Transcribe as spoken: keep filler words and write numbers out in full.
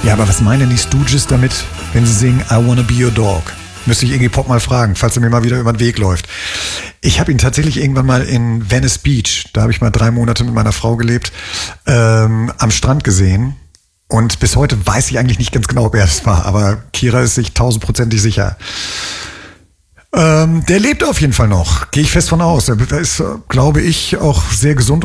Ja, aber was meinen die Stooges damit, wenn sie singen I Wanna Be Your Dog? Müsste ich Iggy Pop mal fragen, falls er mir mal wieder über den Weg läuft. Ich habe ihn tatsächlich irgendwann mal in Venice Beach, da habe ich mal drei Monate mit meiner Frau gelebt, ähm, am Strand gesehen. Und bis heute weiß ich eigentlich nicht ganz genau, wer es war, aber Kira ist sich tausendprozentig sicher. Ähm, der lebt auf jeden Fall noch, gehe ich fest von aus. Er ist, glaube ich, auch sehr gesund